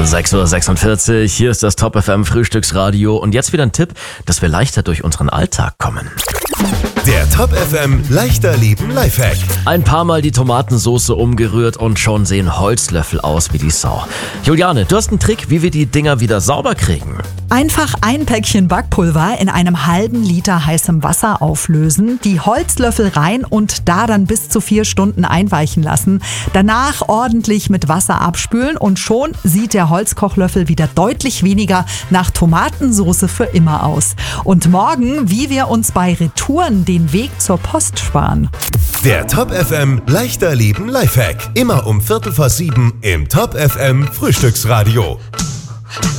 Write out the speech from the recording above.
6:46 Uhr, hier ist das Top FM Frühstücksradio und jetzt wieder ein Tipp, dass wir leichter durch unseren Alltag kommen. Der Top FM leichter Leben Lifehack. Ein paar Mal die Tomatensoße umgerührt und schon sehen Holzlöffel aus wie die Sau. Juliane, du hast einen Trick, wie wir die Dinger wieder sauber kriegen. Einfach ein Päckchen Backpulver in einem halben Liter heißem Wasser auflösen, die Holzlöffel rein und da dann bis zu 4 Stunden einweichen lassen. Danach ordentlich mit Wasser abspülen und schon sieht der Holzkochlöffel wieder deutlich weniger nach Tomatensoße für immer aus. Und morgen, wie wir uns bei Retouren den Weg zur Post sparen. Der Top FM leichter Leben Lifehack. Immer um 6:45 im Top FM Frühstücksradio.